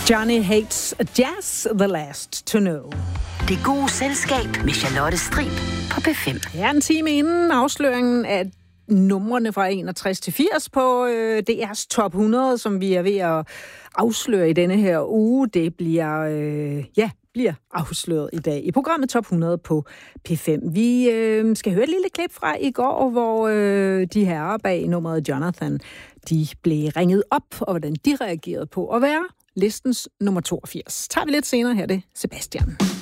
Johnny Hates Jazz, The Last to Know. Det gode selskab med Charlotte Strib på P5. Ja, en time inden afsløringen af numrene fra 61 til 80 på DR's Top 100, som vi er ved at afsløre i denne her uge. Det bliver afsløret i dag i programmet Top 100 på P5. Vi skal høre et lille klip fra i går, hvor de herrer bag nummeret Jonathan, de blev ringet op, og hvordan de reagerede på at være listens nummer 82. Tager vi lidt senere her, det Sebastian.